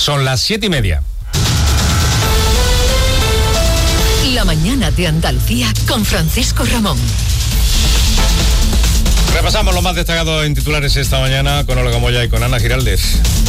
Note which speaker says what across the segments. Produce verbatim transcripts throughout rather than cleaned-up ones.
Speaker 1: Son las siete y media.
Speaker 2: La mañana de Andalucía con Francisco Ramón.
Speaker 1: Repasamos lo más destacado en titulares esta mañana con Olga Moya y con Ana Giraldez.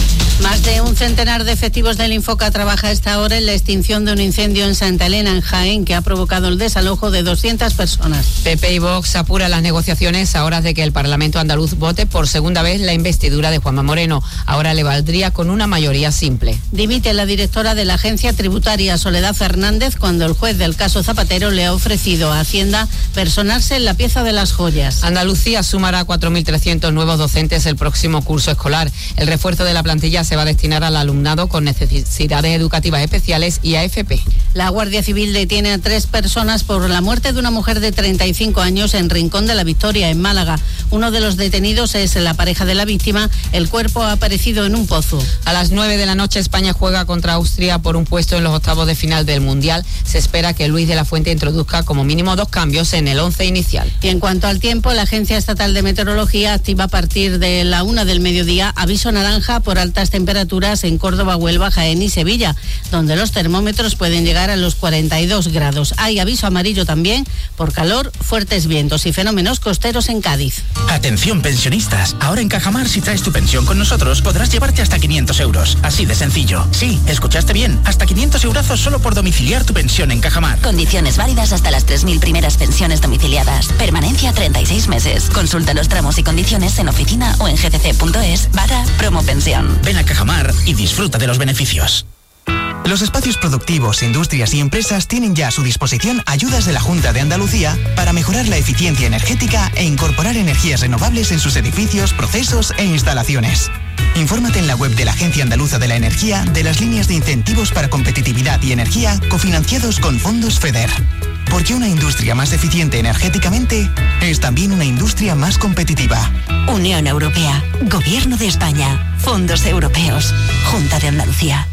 Speaker 3: Más de un centenar de efectivos del Infoca trabaja a esta hora en la extinción de un incendio en Santa Elena, en Jaén, que ha provocado el desalojo de doscientas personas.
Speaker 4: P P y Vox apura las negociaciones a horas de que el Parlamento andaluz vote por segunda vez la investidura de Juanma Moreno. Ahora le valdría con una mayoría simple.
Speaker 3: Dimite la directora de la Agencia Tributaria, Soledad Fernández, cuando el juez del caso Zapatero le ha ofrecido a Hacienda personarse en la pieza de las joyas.
Speaker 4: Andalucía sumará cuatro mil trescientos nuevos docentes el próximo curso escolar. El refuerzo de la plantilla se va a destinar al alumnado con necesidades educativas especiales y A F P.
Speaker 3: La Guardia Civil detiene a tres personas por la muerte de una mujer de treinta y cinco años en Rincón de la Victoria, en Málaga. Uno de los detenidos es la pareja de la víctima. El cuerpo ha aparecido en un pozo.
Speaker 4: A las nueve de la noche España juega contra Austria por un puesto en los octavos de final del Mundial. Se espera que Luis de la Fuente introduzca como mínimo dos cambios en el once inicial.
Speaker 3: Y en cuanto al tiempo, la Agencia Estatal de Meteorología activa a partir de la una del mediodía aviso naranja por altas temperaturas en Córdoba, Huelva, Jaén y Sevilla, donde los termómetros pueden llegar a los cuarenta y dos grados. Hay aviso amarillo también por calor, fuertes vientos y fenómenos costeros en Cádiz.
Speaker 5: Atención pensionistas, ahora en Cajamar si traes tu pensión con nosotros podrás llevarte hasta quinientos euros, así de sencillo. Sí, escuchaste bien, hasta quinientos eurazos solo por domiciliar tu pensión en Cajamar.
Speaker 6: Condiciones válidas hasta las tres mil primeras pensiones domiciliadas. Permanencia treinta y seis meses. Consulta los tramos y condiciones en oficina o en gcc.es barra promopensión.
Speaker 5: Ven a Cajamar y disfruta de los beneficios. Los espacios productivos, industrias y empresas tienen ya a su disposición ayudas de la Junta de Andalucía para mejorar la eficiencia energética e incorporar energías renovables en sus edificios, procesos e instalaciones. Infórmate en la web de la Agencia Andaluza de la Energía de las líneas de incentivos para competitividad y energía cofinanciados con fondos FEDER. Porque una industria más eficiente energéticamente es también una industria más competitiva.
Speaker 6: Unión Europea, Gobierno de España, Fondos Europeos, Junta de Andalucía.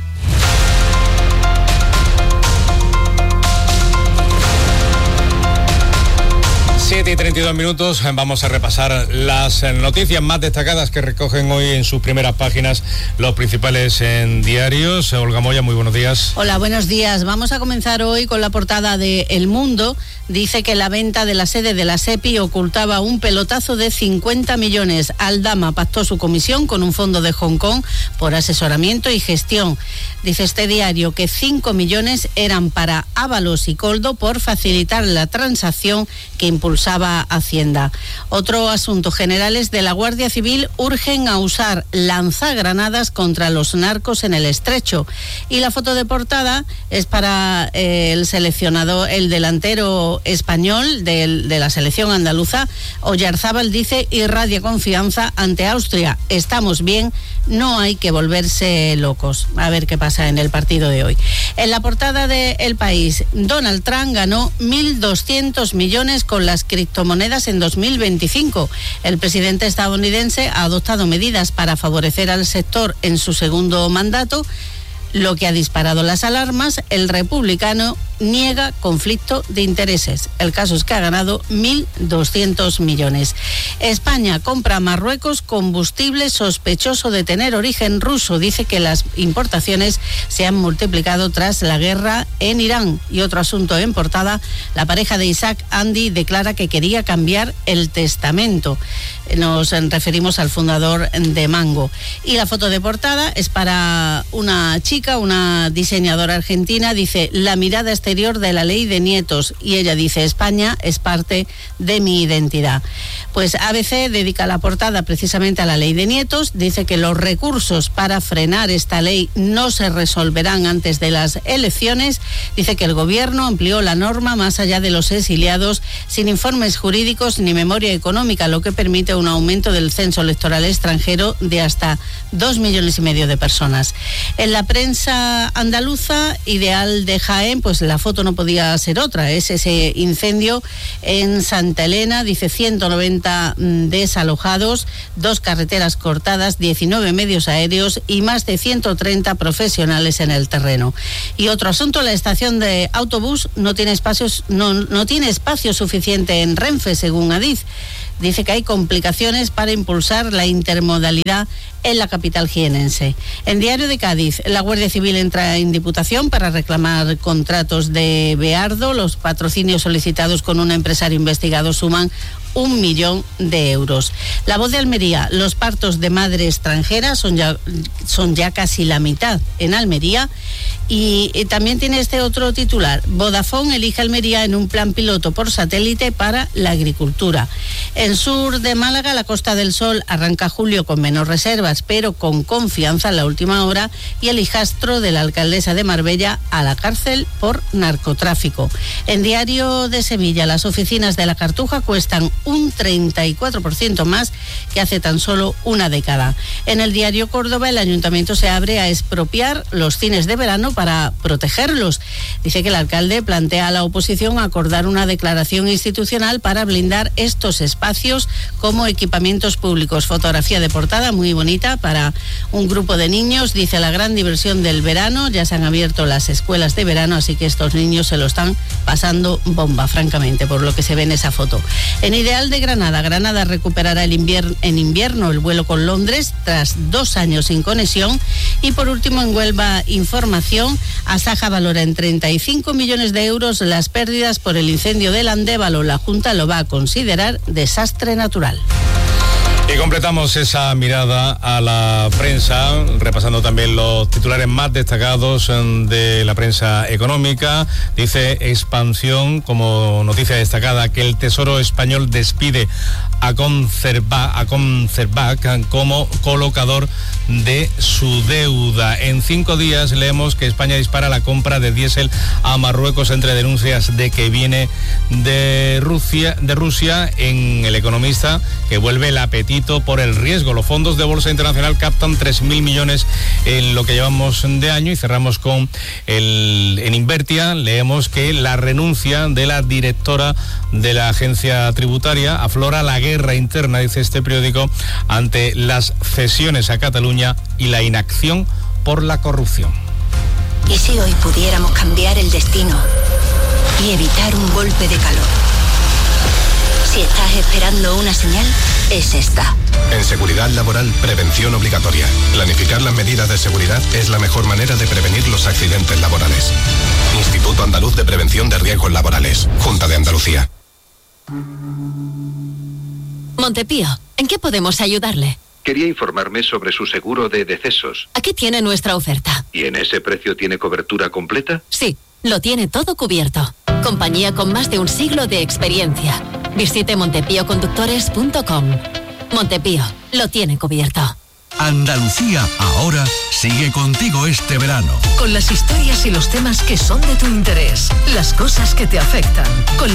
Speaker 1: siete y treinta y dos minutos, vamos a repasar las noticias más destacadas que recogen hoy en sus primeras páginas los principales en diarios. Olga Moya, muy buenos días.
Speaker 3: Hola, buenos días. Vamos a comenzar hoy con la portada de El Mundo. Dice que la venta de la sede de la SEPI ocultaba un pelotazo de cincuenta millones. Aldama pactó su comisión con un fondo de Hong Kong por asesoramiento y gestión. Dice este diario que cinco millones eran para Ábalos y Coldo por facilitar la transacción que impulsaba Hacienda. Otro asunto, generales de la Guardia Civil urgen a usar lanzagranadas contra los narcos en el Estrecho. Y la foto de portada es para eh, el seleccionador, el delantero español de, de la selección andaluza. Oyarzábal dice: irradia confianza ante Austria. Estamos bien, no hay que volverse locos. A ver qué pasa en el partido de hoy. En la portada de El País, Donald Trump ganó mil doscientos millones con las criptomonedas en dos mil veinticinco. El presidente estadounidense ha adoptado medidas para favorecer al sector en su segundo mandato, lo que ha disparado las alarmas. El republicano niega conflicto de intereses. El caso es que ha ganado mil doscientos millones. España compra a Marruecos combustible sospechoso de tener origen ruso. Dice que las importaciones se han multiplicado tras la guerra en Irán. Y otro asunto en portada, la pareja de Isaac Andy declara que quería cambiar el testamento. Nos referimos al fundador de Mango. Y la foto de portada es para una chica, una diseñadora argentina. Dice: la mirada exterior de la ley de nietos. Y ella dice: España es parte de mi identidad. Pues A B C dedica la portada precisamente a la ley de nietos. Dice que los recursos para frenar esta ley no se resolverán antes de las elecciones. Dice que el gobierno amplió la norma más allá de los exiliados sin informes jurídicos ni memoria económica, lo que permite un aumento del censo electoral extranjero de hasta dos millones y medio de personas. En la prensa andaluza, Ideal de Jaén, pues la foto no podía ser otra. Es ese incendio en Santa Elena. Dice ciento noventa desalojados, dos carreteras cortadas, diecinueve medios aéreos y más de ciento treinta profesionales en el terreno. Y otro asunto, la estación de autobús no tiene espacios, no, no tiene espacio suficiente en Renfe, según Adif. Dice que hay complicaciones para impulsar la intermodalidad en la capital jienense. En Diario de Cádiz, la Guardia Civil entra en Diputación para reclamar contratos de Beardo. Los patrocinios solicitados con un empresario investigado suman un millón de euros. La Voz de Almería, los partos de madre extranjera son ya, son ya casi la mitad en Almería. Y, y también tiene este otro titular: Vodafone elige Almería en un plan piloto por satélite para la agricultura. En sur de Málaga, la Costa del Sol arranca julio con menos reservas, pero con confianza en la última hora, y el hijastro de la alcaldesa de Marbella a la cárcel por narcotráfico. En Diario de Sevilla, las oficinas de la Cartuja cuestan un treinta y cuatro por ciento más que hace tan solo una década. En el Diario Córdoba, el ayuntamiento se abre a expropiar los cines de verano para protegerlos. Dice que el alcalde plantea a la oposición acordar una declaración institucional para blindar estos espacios como equipamientos públicos. Fotografía de portada muy bonita para un grupo de niños. Dice: la gran diversión del verano, ya se han abierto las escuelas de verano, así que estos niños se lo están pasando bomba, francamente, por lo que se ve en esa foto. En Ideal de Granada, Granada recuperará el invierno, en invierno el vuelo con Londres tras dos años sin conexión. Y por último, en Huelva Información, Asaja valora en treinta y cinco millones de euros las pérdidas por el incendio del Andévalo. La Junta lo va a considerar desastre natural.
Speaker 1: Y completamos esa mirada a la prensa, repasando también los titulares más destacados de la prensa económica. Dice Expansión, como noticia destacada, que el Tesoro español despide a Concerba, a Concerbac como colocador de su deuda. En cinco días leemos que España dispara la compra de diésel a Marruecos entre denuncias de que viene de Rusia, de Rusia. En El Economista, que vuelve el apetito por el riesgo. Los fondos de Bolsa Internacional captan tres mil millones en lo que llevamos de año. Y cerramos con el en Invertia. Leemos que la renuncia de la directora de la agencia tributaria. Aflora la guerra interna, dice este periódico, ante las cesiones a Cataluña y la inacción por la corrupción.
Speaker 7: ¿Y si hoy pudiéramos cambiar el destino y evitar un golpe de calor? Si estás esperando una señal, es esta.
Speaker 8: En seguridad laboral, prevención obligatoria. Planificar las medidas de seguridad es la mejor manera de prevenir los accidentes laborales. Instituto Andaluz de Prevención de Riesgos Laborales. Junta de Andalucía.
Speaker 9: Montepío, ¿en qué podemos ayudarle?
Speaker 10: Quería informarme sobre su seguro de decesos.
Speaker 9: Aquí tiene nuestra oferta.
Speaker 10: ¿Y en ese precio tiene cobertura completa?
Speaker 9: Sí, lo tiene todo cubierto. Compañía con más de un siglo de experiencia. Visite montepío conductores punto com. Montepío, lo tiene cubierto.
Speaker 11: Andalucía ahora sigue contigo este verano.
Speaker 2: Con las historias y los temas que son de tu interés, las cosas que te afectan. Con